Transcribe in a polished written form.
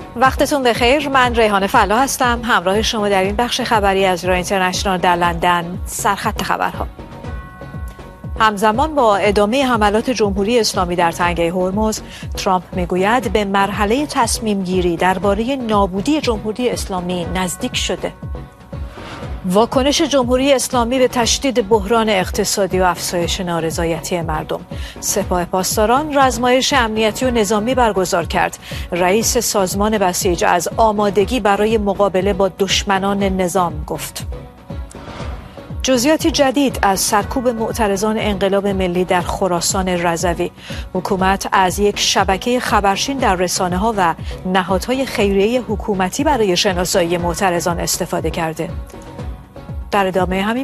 وقتتون بخیر. من ریحانه فلا هستم، همراه شما در این بخش خبری از ایران اینترنشنال در لندن. سرخط خبرها: همزمان با ادامه حملات جمهوری اسلامی در تنگه هرمز، ترامپ میگوید به مرحله تصمیم گیری درباره نابودی جمهوری اسلامی نزدیک شده. واکنش جمهوری اسلامی به تشدید بحران اقتصادی و افزایش نارضایتی مردم. سپاه پاسداران رزمایش امنیتی و نظامی برگزار کرد. رئیس سازمان بسیج از آمادگی برای مقابله با دشمنان نظام گفت. جزئیاتی جدید از سرکوب معترضان انقلاب ملی در خراسان رضوی. حکومت از یک شبکه خبرچین در رسانه‌ها و نهادهای خیریه حکومتی برای شناسایی معترضان استفاده کرده. در ادامه همین